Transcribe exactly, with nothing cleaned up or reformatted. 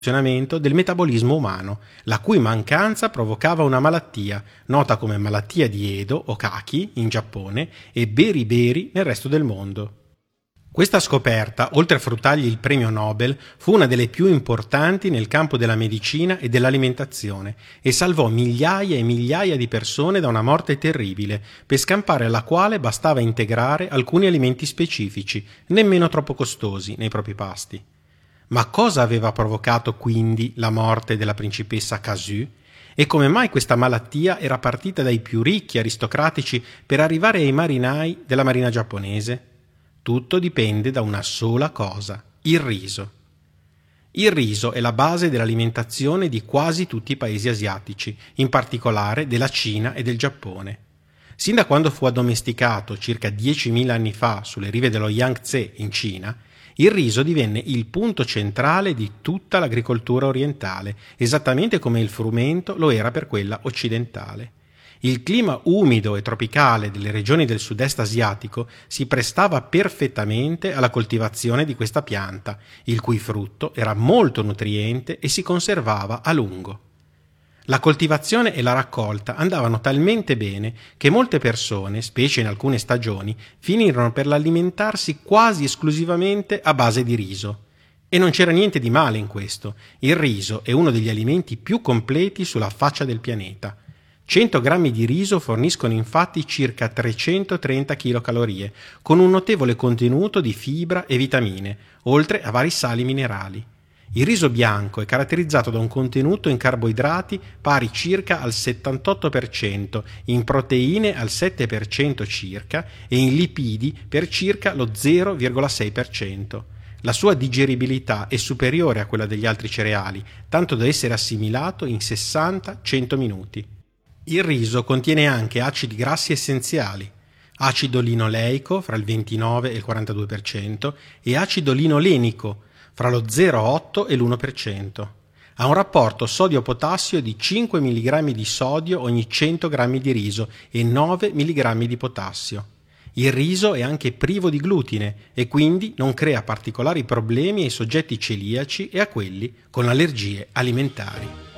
funzionamento del metabolismo umano, la cui mancanza provocava una malattia, nota come malattia di Edo o Kaki in Giappone e beriberi nel resto del mondo. Questa scoperta, oltre a fruttargli il premio Nobel, fu una delle più importanti nel campo della medicina e dell'alimentazione e salvò migliaia e migliaia di persone da una morte terribile, per scampare alla quale bastava integrare alcuni alimenti specifici, nemmeno troppo costosi, nei propri pasti. Ma cosa aveva provocato quindi la morte della principessa Kazu? E come mai questa malattia era partita dai più ricchi aristocratici per arrivare ai marinai della marina giapponese? Tutto dipende da una sola cosa: il riso. Il riso è la base dell'alimentazione di quasi tutti i paesi asiatici, in particolare della Cina e del Giappone. Sin da quando fu addomesticato circa diecimila anni fa sulle rive dello Yangtze in Cina, il riso divenne il punto centrale di tutta l'agricoltura orientale, esattamente come il frumento lo era per quella occidentale. Il clima umido e tropicale delle regioni del sud-est asiatico si prestava perfettamente alla coltivazione di questa pianta, il cui frutto era molto nutriente e si conservava a lungo. La coltivazione e la raccolta andavano talmente bene che molte persone, specie in alcune stagioni, finirono per alimentarsi quasi esclusivamente a base di riso. E non c'era niente di male in questo. Il riso è uno degli alimenti più completi sulla faccia del pianeta. cento grammi di riso forniscono infatti circa trecentotrenta chilocalorie, con un notevole contenuto di fibra e vitamine, oltre a vari sali minerali. Il riso bianco è caratterizzato da un contenuto in carboidrati pari circa al settantotto per cento, in proteine al sette per cento circa e in lipidi per circa lo zero virgola sei per cento. La sua digeribilità è superiore a quella degli altri cereali, tanto da essere assimilato in sessanta cento minuti. Il riso contiene anche acidi grassi essenziali, acido linoleico fra il ventinove e il quarantadue per cento e acido linolenico fra lo zero virgola otto e l'uno per cento. Ha un rapporto sodio-potassio di cinque milligrammi di sodio ogni cento grammi di riso e nove milligrammi di potassio. Il riso è anche privo di glutine e quindi non crea particolari problemi ai soggetti celiaci e a quelli con allergie alimentari.